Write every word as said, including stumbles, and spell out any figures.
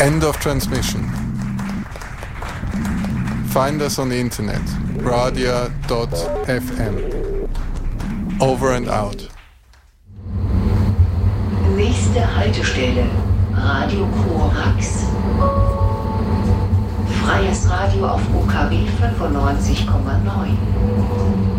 End of transmission. Find us on the internet, radia dot f m. Over and out. Nächste Haltestelle, Radio Korax. Freies Radio auf U K W fünfundneunzig Komma neun.